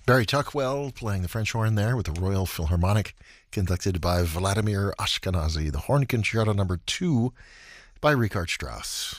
Barry Tuckwell playing the French horn there with the Royal Philharmonic, conducted by Vladimir Ashkenazy. The Horn Concerto No. 2 by Richard Strauss.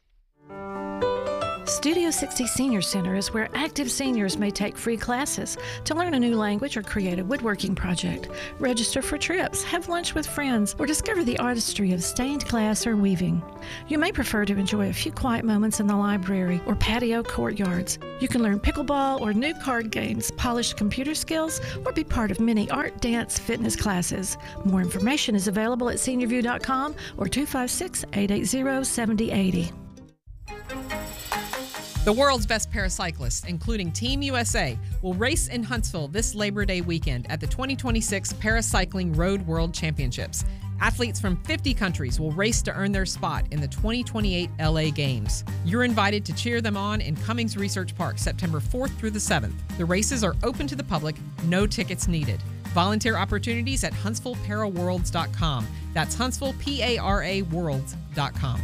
Studio 60 Senior Center is where active seniors may take free classes to learn a new language or create a woodworking project. Register for trips, have lunch with friends, or discover the artistry of stained glass or weaving. You may prefer to enjoy a few quiet moments in the library or patio courtyards. You can learn pickleball or new card games, polish computer skills, or be part of many art, dance, fitness classes. More information is available at seniorview.com or 256-880-7080. The world's best paracyclists, including Team USA, will race in Huntsville this Labor Day weekend at the 2026 Paracycling Road World Championships. Athletes from 50 countries will race to earn their spot in the 2028 LA Games. You're invited to cheer them on in Cummings Research Park September 4th through the 7th. The races are open to the public, no tickets needed. Volunteer opportunities at HuntsvilleParaWorlds.com. That's HuntsvilleParaWorlds.com.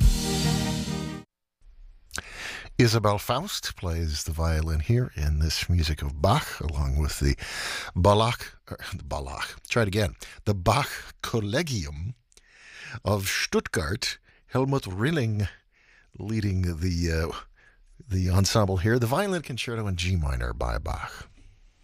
Isabel Faust plays the violin here in this music of Bach, along with the the Bach Collegium of Stuttgart. Helmut Rilling leading the ensemble here. The Violin Concerto in G minor by Bach.